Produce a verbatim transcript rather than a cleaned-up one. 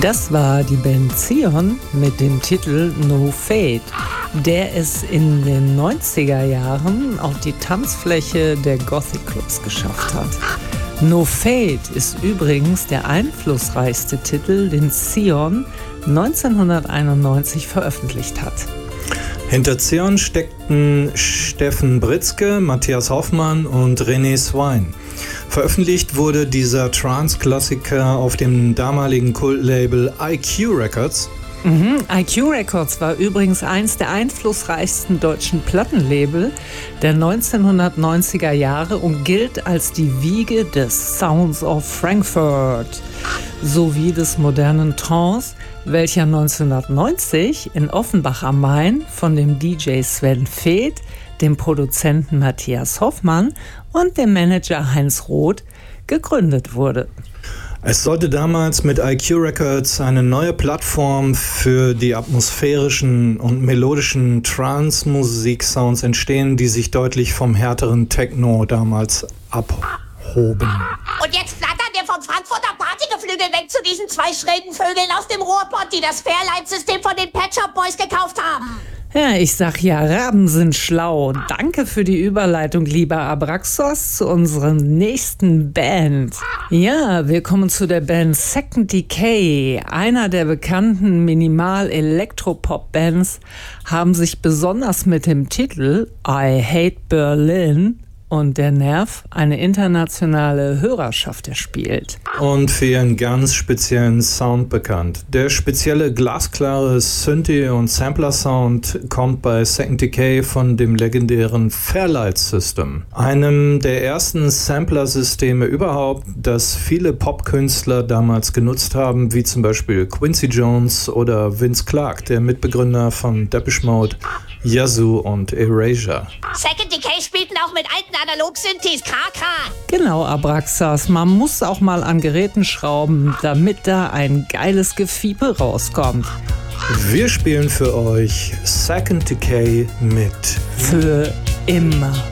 Das war die Band Zion mit dem Titel No Fade, der es in den neunziger Jahren auf die Tanzfläche der Gothic Clubs geschafft hat. No Fade ist übrigens der einflussreichste Titel, den Zion neunzehnhunderteinundneunzig veröffentlicht hat. Hinter Zion steckten Steffen Britzke, Matthias Hoffmann und René Swine. Veröffentlicht wurde dieser Trance-Klassiker auf dem damaligen Kultlabel I Q Records. Mhm. I Q Records war übrigens eins der einflussreichsten deutschen Plattenlabel der neunzehnhundertneunziger Jahre und gilt als die Wiege des Sounds of Frankfurt sowie des modernen Trance, welcher neunzehnhundertneunzig in Offenbach am Main von dem D J Sven Feth, dem Produzenten Matthias Hoffmann und dem Manager Heinz Roth gegründet wurde. Es sollte damals mit I Q Records eine neue Plattform für die atmosphärischen und melodischen Trance-Musik-Sounds entstehen, die sich deutlich vom härteren Techno damals abhoben. Und jetzt flattern wir vom Frankfurter Partygeflügel weg zu diesen zwei schrägen Vögeln aus dem Ruhrpott, die das Fairlight-System von den Pet Shop Boys gekauft haben. Ja, ich sag ja, Raben sind schlau. Danke für die Überleitung, lieber Abraxos, zu unserer nächsten Band. Ja, wir kommen zu der Band Second Decay. Einer der bekannten Minimal-Elektropop-Bands haben sich besonders mit dem Titel I Hate Berlin und der Nerv eine internationale Hörerschaft erspielt. Und für ihren ganz speziellen Sound bekannt. Der spezielle glasklare Synthi- und Sampler-Sound kommt bei Second Decay von dem legendären Fairlight System, einem der ersten Sampler-Systeme überhaupt, das viele Popkünstler damals genutzt haben, wie zum Beispiel Quincy Jones oder Vince Clarke, der Mitbegründer von Depeche Mode, Yazoo und Erasure. Second Decay spielten auch mit alten Analog-Synthes, K K. Genau, Abraxas, man muss auch mal an Geräten schrauben, damit da ein geiles Gefiepe rauskommt. Wir spielen für euch Second Decay mit Für immer.